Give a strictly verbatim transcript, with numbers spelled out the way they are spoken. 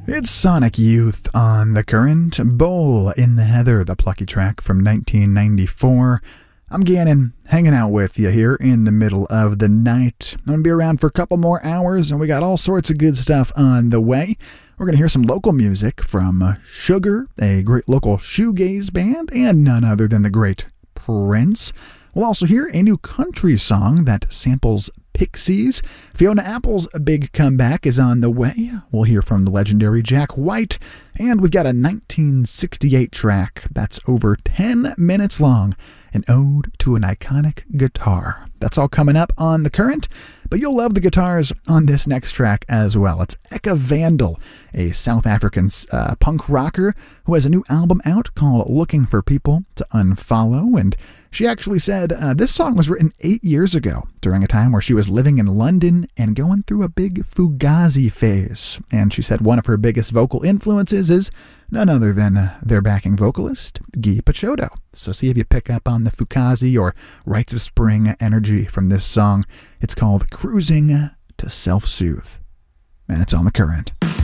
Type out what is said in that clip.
It's Sonic Youth on The Current, Bowl in the Heather, the plucky track from nineteen ninety-four. I'm Gannon, hanging out with you here in the middle of the night. I'm going to be around for a couple more hours, and we got all sorts of good stuff on the way. We're going to hear some local music from Sugar, a great local shoegaze band, and none other than the great Prince. We'll also hear a new country song that samples Pixies. Fiona Apple's big comeback is on the way. We'll hear from the legendary Jack White. And we've got a nineteen sixty-eight track that's over ten minutes long, an ode to an iconic guitar. That's all coming up on The Current, but you'll love the guitars on this next track as well. It's Eka Vandal, a South African uh, punk rocker who has a new album out called Looking for People to Unfollow, and she actually said uh, this song was written eight years ago during a time where she was living in London and going through a big Fugazi phase. And she said one of her biggest vocal influences is none other than uh, their backing vocalist, Guy Picciotto. So see if you pick up on the Fugazi or Rites of Spring energy from this song. It's called Cruising to Self-Soothe, and it's on The Current.